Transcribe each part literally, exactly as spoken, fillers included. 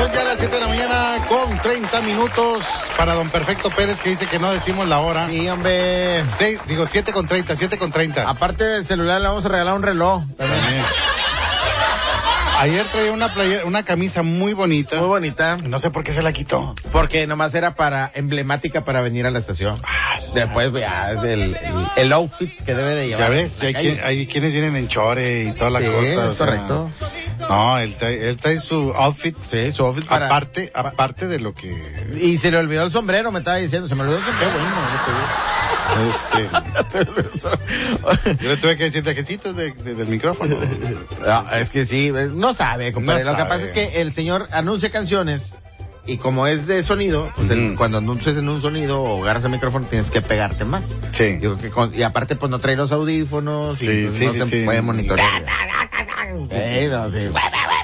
Son ya las siete de la mañana con treinta minutos para don Perfecto Pérez, que dice que no decimos la hora. Sí, hombre. Sí, digo siete con treinta, siete con treinta. Aparte del celular le vamos a regalar un reloj también. También. Ayer traía una playera, una camisa muy bonita. Muy bonita. No sé por qué se la quitó. Porque nomás era para, emblemática para venir a la estación. Ah, después ya es el, el, el outfit que debe de llevar. Ya ves, hay, quien, hay quienes vienen en chore y toda la sí, cosa. Es correcto. Sea, no, él trae, él trae su outfit. Sí, su outfit para... Aparte, aparte de lo que... Y se le olvidó el sombrero, me estaba diciendo. Se me olvidó el sombrero. Este, yo le tuve que decir dejecitos de, de, del micrófono. No, es que sí, no sabe, compadre. No lo sabe. que pasa es que el señor anuncia canciones y como es de sonido, pues mm. el, cuando anuncias en un sonido o agarras el micrófono tienes que pegarte más. Sí. Yo creo que con, y aparte pues no trae los audífonos sí, y sí, no sí, se sí. puede monitorear. Sí, no, sí.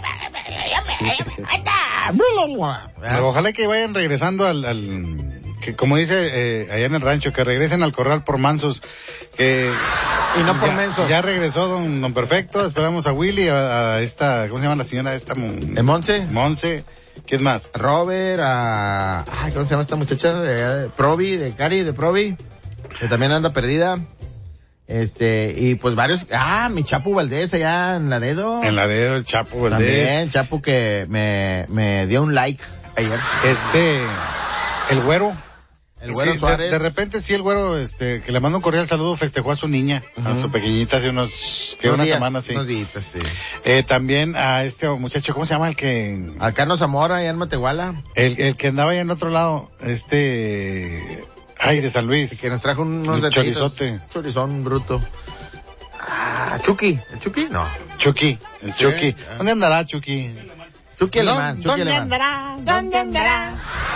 Ojalá que vayan regresando al, al que como dice eh, allá en el rancho, que regresen al corral por mansos, que y no por ya, mensos. Ya regresó don, don Perfecto, esperamos a Willy, a, a esta, ¿cómo se llama la señora esta? ¿De Monse? Monse, ¿quién más? Robert, a, ay, ¿cómo se llama esta muchacha? De, de Provi, de Cari, de Provi, que también anda perdida. Este, y pues varios, ah, mi Chapu Valdés allá en Laredo. En Laredo, el Chapu Valdés. También, Chapu que me, me dio un like ayer. Este, el güero. El güero sí, Suárez. De, de repente sí el güero, este, que le mando un cordial saludo, festejó a su niña, uh-huh. a su pequeñita hace unos, que unos una días, semana, sí. Unos días, sí. Eh, también a este muchacho, ¿cómo se llama el que? Alcano Zamora, allá en Matehuala. El, el que andaba allá en otro lado, este, ay, de San Luis. El que nos trajo unos detallitos. Chorizote. Chorizón bruto. Ah, Chucky. ¿El Chucky? No. Chucky, el ¿Sí? Chucky. ¿Dónde andará Chucky? Chucky alemán, Chucky ¿Dónde alemán. andará? ¿Dónde andará?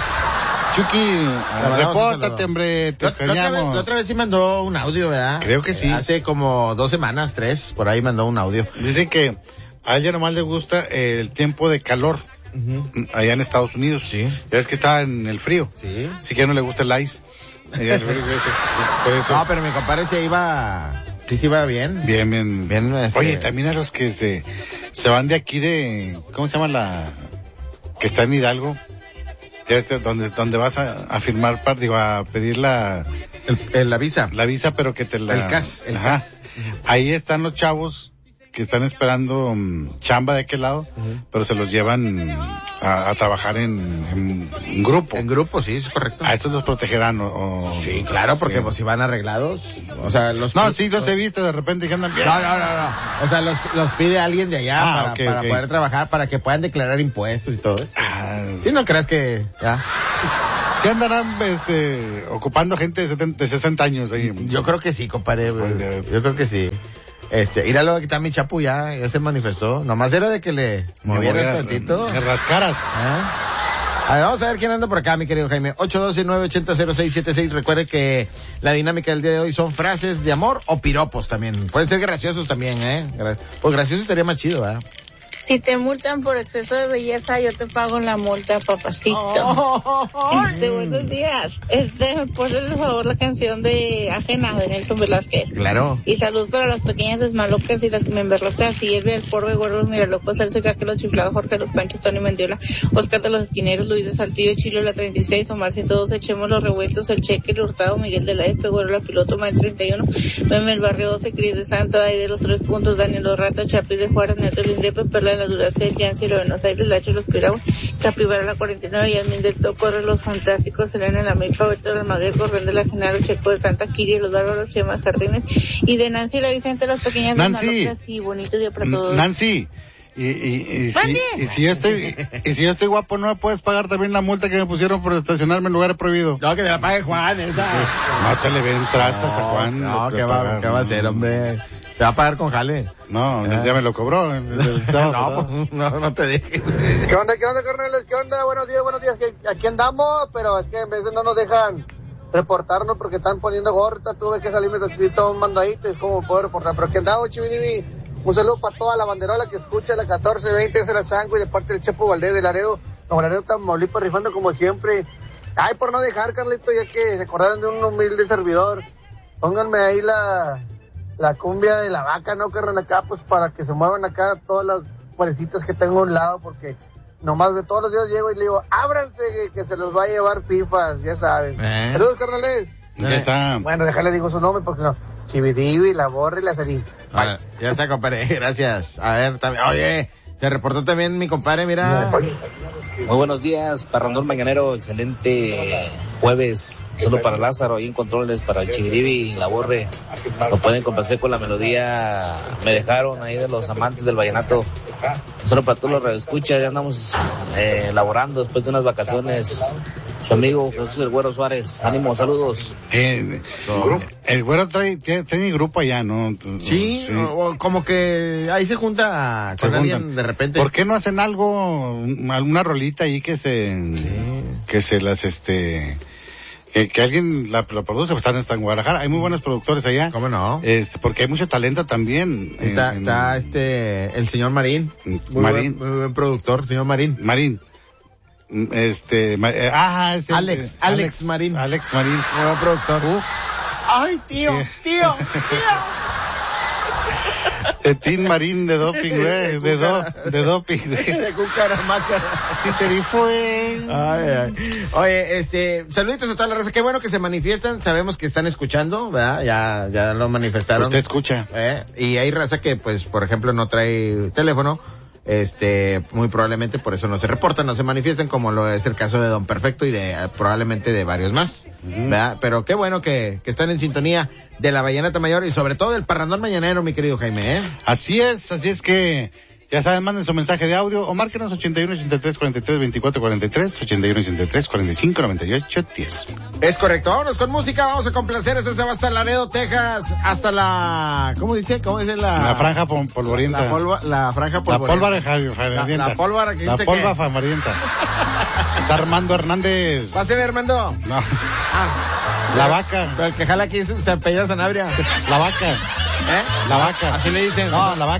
Chucky, repórtate, hombre, te la, la, otra vez, la otra vez sí mandó un audio, ¿verdad? Creo que sí. Eh, hace como dos semanas, tres, por ahí mandó un audio. Dicen que a ella nomás le gusta el tiempo de calor. Uh-huh. Allá en Estados Unidos. Sí. Ya ves que está en el frío. Sí. Así que no le gusta el ice. Por eso. No, pero mi compadre se iba, sí se iba bien. Bien, bien. Bien, este... Oye, también a los que se, se van de aquí de, ¿cómo se llama la, que está en Hidalgo? Ya este, donde, donde vas a, a firmar, digo, a pedir la, el, el, la visa. La visa, pero que te la. El C A S. El Ajá. C A S. Ahí están los chavos que están esperando um, chamba de aquel lado, uh-huh. pero se los llevan a, a trabajar en, en, en grupo. En grupo, sí, es correcto. A esos los protegerán o, o sí, claro, porque sí. Pues si van arreglados, o sea, los no, sí, los he visto de repente que andan bien. No, no, no, no. O sea, los, los pide alguien de allá ah, para, okay, para okay. poder trabajar, para que puedan declarar impuestos y todo eso. Ah, sí, no creas que ya. ¿Sí andarán este ocupando gente de, setenta, de sesenta años ahí? Yo creo que sí, compadre. Ay, yo creo que sí. Este, míralo, aquí está mi Chapu ya, ya se manifestó. Nomás era de que le movieras tantito. Me rascaras. ¿Eh? A ver, vamos a ver quién anda por acá, mi querido Jaime. ocho uno dos, nueve ocho cero, cero seis siete seis. Recuerde que la dinámica del día de hoy son frases de amor o piropos también. Pueden ser graciosos también, ¿eh? Pues gracioso estaría más chido, ¿eh? Si te multan por exceso de belleza, yo te pago la multa, papacito. Oh, este, buenos días. Este, ¿me pones por favor la canción de Ajena de Nelson Velázquez? Claro. Y salud para las pequeñas desmalocas y las memberlocas, y Elvia, el porro de gordos, miralocos, Celso y Caque, los chiflados, Jorge, los Panchos, Tony Mendiola, Oscar de los Esquineros, Luis de Saltillo, Chilo, la treinta y seis, Omar ciento dos, Echemos los Revueltos, El Cheque, el Hurtado, Miguel de la Espe, Güero, la Piloto, May treinta y uno, Meme, el Barrio doce, Cris de Santo, ahí de los tres puntos, Daniel Los Rata, Chapi de Juárez, Neto, Lindepe, Perla de la Duracel, Yancy, de Buenos Aires, Lacho, los Piragües, Capibara, la cuarenta y nueve, Yasmin del Toco, Los Fantásticos, Selena, la Milpa, Beto, el Magueco, Rende, la Genaro, Checo de Santa Kiri, los Bárbaros, Chema, Jardines, y de Nancy y la Vicente, las pequeñas desmalocas, y bonito día para todos. Nancy, y, y, y, si, y si yo estoy, y si yo estoy guapo, ¿no me puedes pagar también la multa que me pusieron por estacionarme en lugares prohibidos? No, que te la pague Juan, esa. No se le ven trazas no, a Juan. No, ¿qué va, ¿qué va a hacer, hombre? Te va a pagar con jale. No, ¿Eh? ya me lo cobró. El, el no, no, no te dejes. ¿Qué onda, qué onda, carnales? ¿Qué onda? Buenos días, buenos días. Aquí andamos, pero es que en vez de no nos dejan reportarnos porque están poniendo gorta. Tuve que salirme de todo un mandadito y cómo puedo reportar. Pero aquí andamos, Chividivi. Un saludo para toda la banderola que escucha la catorce veinte, es la sangre de parte del Chapo Valdés de Laredo. Los Laredo Tamaulipas rifando como siempre. Ay, por no dejar, Carlito, ya que se acordaron de un humilde servidor. Pónganme ahí la... la cumbia de la vaca, ¿no, carnal? Acá, pues, para que se muevan acá todas las parecitas que tengo a un lado, porque nomás de todos los días llego y le digo, ábranse que, que se los va a llevar fifas, ya saben. Eh. Saludos, carnales. Ya está. Bueno, déjale digo su nombre porque no. Chividivi, la borra y la salí. Ah, ya está, compadre, gracias. A ver, también, oye, se reportó también mi compadre, mira. Muy buenos días, Parrandón Mañanero, excelente jueves, solo para Lázaro, ahí en controles, para el Chiribi y la Borre, lo pueden complacer con la melodía Me Dejaron, ahí de los amantes del vallenato, solo para todos los radioescuchas, ya andamos eh, elaborando después de unas vacaciones, su amigo Jesús el Güero Suárez, ánimo, saludos. Eh, el Güero trae, tiene, tiene grupo allá, ¿no? Sí, sí. O, o como que ahí se junta se con juntan. alguien de repente. ¿Por qué no hacen algo, alguna rolita ahí que se, sí. que se las, este, que, que alguien la, la produce? Pues están, están en Guadalajara, hay muy buenos productores allá. ¿Cómo no? Este, porque hay mucho talento también. Está, en, está este, el señor Marín. Muy Marín. Buen, muy buen productor, señor Marín. Marín. Este, eh, ah, es el, Alex, eh, Alex, Alex Marín. Alex Marín. Muy buen productor. Uh. Ay, tío, Sí. tío, tío. De Tin Marín de doping, güey, de, do, de doping, güey. De Cucaramaca. fue. Ay, ay. Oye, este, saluditos a toda la raza. Qué bueno que se manifiestan. Sabemos que están escuchando, ¿verdad? Ya, ya lo manifestaron. Usted escucha. ¿Eh? Y hay raza que, pues, por ejemplo, no trae teléfono. Este, muy probablemente por eso no se reportan, no se manifiestan, como lo es el caso de Don Perfecto y de, probablemente de varios más. Uh-huh. ¿Verdad? Pero qué bueno que, que están en sintonía de la Vallenata Mayor y sobre todo del Parrandón Mañanero, mi querido Jaime, ¿eh? Así es, así es que, ya saben, manden su mensaje de audio o márquenos ochenta y uno, ochenta y tres, cuarenta y tres, veinticuatro, cuarenta y tres, ochenta y uno, ochenta y tres, cuarenta y cinco, noventa y ocho, diez. Es correcto, vámonos con música, vamos a complacer, este se va hasta Laredo, Texas, hasta la, ¿cómo dice? ¿Cómo dice la? La franja pol polvorienta. La, polva, la franja polvorienta. La pólvora La, la pólvora que La dice polva que... famarienta. Está Armando Hernández. Pásale, Armando. No. Ah. La vaca. Pero el que jala aquí se, se apellida Sanabria. La vaca. ¿Eh? La vaca. Así le dicen. No, la vaca.